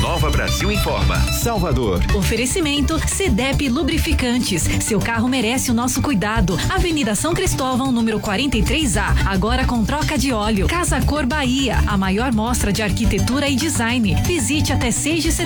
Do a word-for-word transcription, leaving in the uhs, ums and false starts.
Nova Brasil Informa, Salvador. Oferecimento Cedep Lubrificantes. Seu carro merece o nosso cuidado. Avenida São Cristóvão, número quarenta e três A. Agora com troca de óleo. Casa Cor Bahia, a maior mostra de arquitetura e design. Visite até seis de setembro.